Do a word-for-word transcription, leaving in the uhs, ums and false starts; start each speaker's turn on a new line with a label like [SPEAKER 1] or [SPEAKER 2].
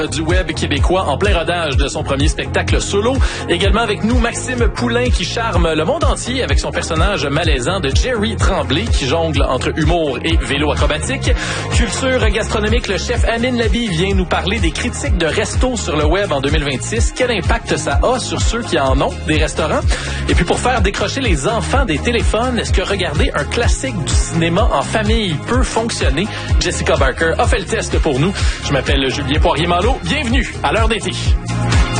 [SPEAKER 1] Du web québécois en plein rodage de son premier spectacle solo. Également avec nous, Maxime Poulain qui charme le monde entier avec son personnage malaisant de Jerry Tremblay qui jongle entre humour et vélo acrobatique. Culture gastronomique, le chef Amine Labi vient nous parler des critiques de restos sur le web en deux mille vingt-six. Quel impact ça a sur ceux qui en ont des restaurants? Et puis pour faire décrocher les enfants des téléphones, est-ce que regarder un classique du cinéma en famille peut fonctionner? Jessica Barker a fait le test pour nous. Je m'appelle Julien Poirier-Malo. Bienvenue à l'heure d'été.